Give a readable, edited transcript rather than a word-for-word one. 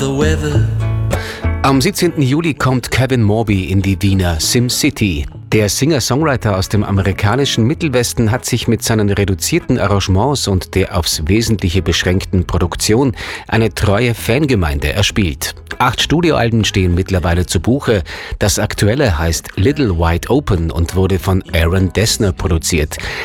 Am 17. Juli kommt Kevin Morby in die Wiener SimCity. Der Singer-Songwriter aus dem amerikanischen Mittelwesten hat sich mit seinen reduzierten Arrangements und der aufs Wesentliche beschränkten Produktion eine treue Fangemeinde erspielt. 8 Studioalben stehen mittlerweile zu Buche. Das aktuelle heißt Little Wide Open und wurde von Aaron Dessner produziert.